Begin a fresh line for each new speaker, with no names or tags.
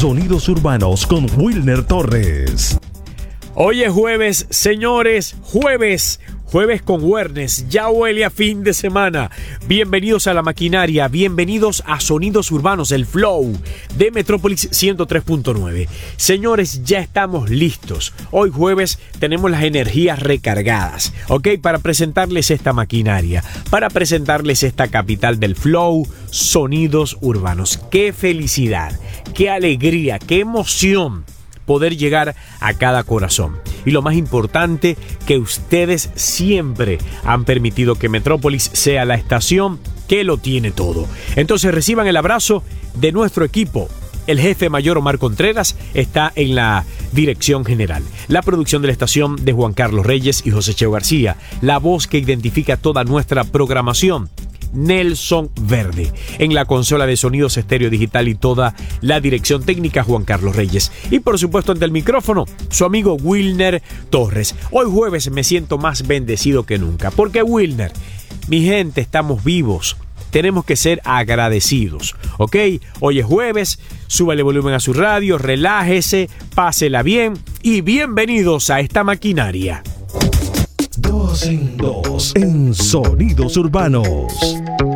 Sonidos Urbanos con Wilner Torres.
Hoy es jueves, señores, jueves con Wernes, ya huele a fin de semana. Bienvenidos a La Maquinaria, bienvenidos a Sonidos Urbanos, el Flow de Metrópolis 103.9. Señores, ya estamos listos. Hoy jueves tenemos las energías recargadas, ¿ok? Para presentarles esta maquinaria, para presentarles esta capital del Flow, Sonidos Urbanos. ¡Qué felicidad! ¡Qué alegría! ¡Qué emoción! Poder llegar a cada corazón. Y lo más importante, que ustedes siempre han permitido que Metrópolis sea la estación que lo tiene todo. Entonces reciban el abrazo de nuestro equipo. El jefe mayor Omar Contreras está en la dirección general. La producción de la estación de Juan Carlos Reyes y José Cheo García. La voz que identifica toda nuestra programación, Nelson Verde. En la consola de sonidos estéreo digital y toda la dirección técnica, Juan Carlos Reyes. Y por supuesto ante el micrófono, su amigo Wilner Torres. Hoy jueves me siento más bendecido que nunca. Porque Wilner, mi gente, estamos vivos. Tenemos que ser agradecidos, ¿ok? Hoy es jueves, súbale volumen a su radio, relájese, pásela bien y bienvenidos a esta maquinaria.
2 en 2 en Sonidos Urbanos.